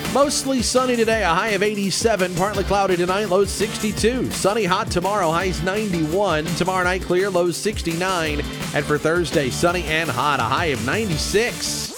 Mostly sunny today, a high of 87. Partly cloudy tonight, low 62. Sunny, hot tomorrow, highs 91. Tomorrow night, clear, lows 69. And for Thursday, sunny and hot, a high of 96.